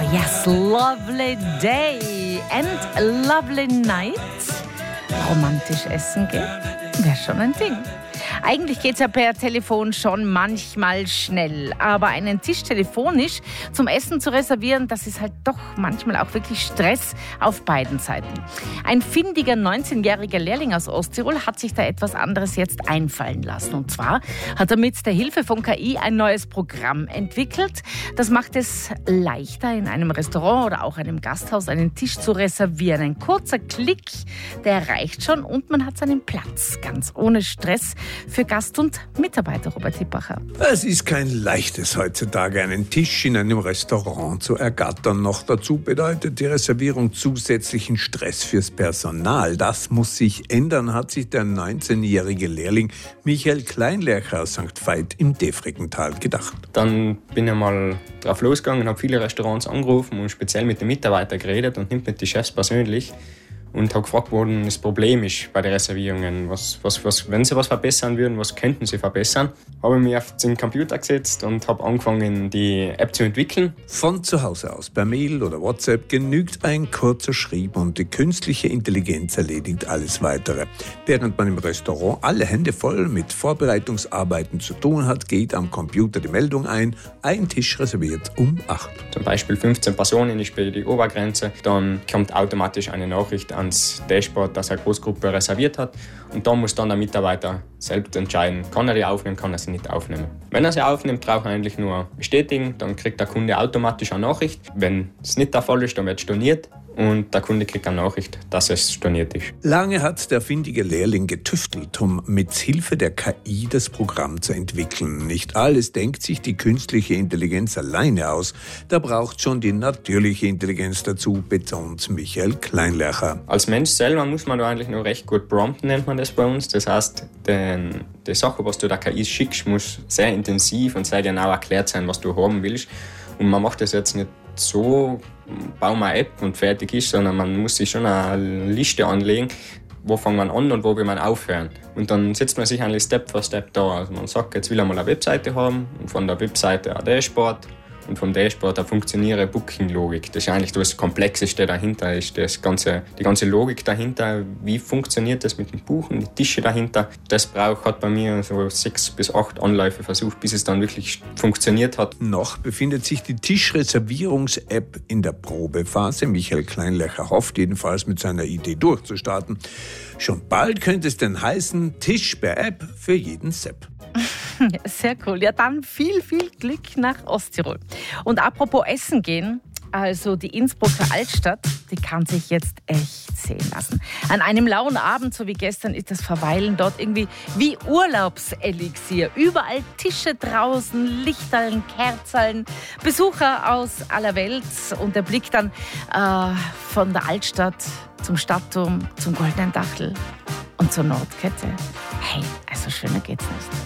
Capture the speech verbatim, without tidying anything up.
Yes, lovely day and lovely night. Romantisch essen gehen, wäre schon ein Ding. Eigentlich geht es ja per Telefon schon manchmal schnell, aber einen Tisch telefonisch zum Essen zu reservieren, das ist halt doch manchmal auch wirklich Stress auf beiden Seiten. Ein findiger neunzehnjähriger Lehrling aus Osttirol hat sich da etwas anderes jetzt einfallen lassen. Und zwar hat er mit der Hilfe von K I ein neues Programm entwickelt. Das macht es leichter, in einem Restaurant oder auch einem Gasthaus einen Tisch zu reservieren. Ein kurzer Klick, der reicht schon und man hat seinen Platz, ganz ohne Stress für Gast und Mitarbeiter, Robert Hippacher. Es ist kein leichtes heutzutage, einen Tisch in einem Restaurant zu ergattern. Noch dazu bedeutet die Reservierung zusätzlichen Stress fürs Personal. Das muss sich ändern, hat sich der neunzehnjährige Lehrling Michael Kleinlercher aus Sankt Veit im Defrigental gedacht. Dann bin ich mal drauf losgegangen, habe viele Restaurants angerufen und speziell mit den Mitarbeitern geredet und nicht mit den Chefs persönlich. Und habe gefragt, wo denn das Problem ist bei den Reservierungen. Was, was, was, wenn sie was verbessern würden, was könnten sie verbessern? Habe ich mich auf den Computer gesetzt und habe angefangen, die App zu entwickeln. Von zu Hause aus, per Mail oder WhatsApp, genügt ein kurzer Schrieb und die künstliche Intelligenz erledigt alles Weitere. Während man im Restaurant alle Hände voll mit Vorbereitungsarbeiten zu tun hat, geht am Computer die Meldung ein, ein Tisch reserviert um acht. Zum Beispiel fünfzehn Personen ist die Obergrenze. Dann kommt automatisch eine Nachricht ans Dashboard, dass eine Großgruppe reserviert hat. Und da muss dann der Mitarbeiter selbst entscheiden, kann er die aufnehmen, kann er sie nicht aufnehmen. Wenn er sie aufnimmt, braucht er eigentlich nur bestätigen, dann kriegt der Kunde automatisch eine Nachricht. Wenn es nicht der Fall ist, dann wird storniert und der Kunde kriegt eine Nachricht, dass es storniert ist. Lange hat der findige Lehrling getüftelt, um mit Hilfe der K I das Programm zu entwickeln. Nicht alles denkt sich die künstliche Intelligenz alleine aus. Da braucht schon die natürliche Intelligenz dazu, betont Michael Kleinlercher. Als Mensch selber muss man da eigentlich noch recht gut prompten, nennt man das bei uns. Das heißt, den, die Sache, was du der K I schickst, muss sehr intensiv und sehr genau erklärt sein, was du haben willst. Und man macht das jetzt nicht so, bauen wir eine App und fertig ist, sondern man muss sich schon eine Liste anlegen, wo fängt man an und wo will man aufhören. Und dann setzt man sich eigentlich Step für Step da. Also man sagt, jetzt will er mal eine Webseite haben und von der Webseite ein Dashboard und vom Dashboard eine funktionierende Booking-Logik. Das ist eigentlich das Komplexeste dahinter, ist das ganze, die ganze Logik dahinter. Wie funktioniert das mit dem Buchen, die Tische dahinter? Das braucht, hat bei mir so sechs bis acht Anläufe versucht, bis es dann wirklich funktioniert hat. Noch befindet sich die Tischreservierungs-App in der Probephase. Michael Kleinlercher hofft jedenfalls, mit seiner Idee durchzustarten. Schon bald könnte es denn heißen, Tisch per App für jeden Sepp. Sehr cool. Ja, dann viel, viel Glück nach Osttirol. Und apropos Essen gehen, also die Innsbrucker Altstadt, die kann sich jetzt echt sehen lassen. An einem lauen Abend, so wie gestern, ist das Verweilen dort irgendwie wie Urlaubselixier. Überall Tische draußen, Lichterln, Kerzerln, Besucher aus aller Welt und der Blick dann äh, von der Altstadt zum Stadtturm, zum Goldenen Dachl und zur Nordkette. Hey, also schöner geht's nicht.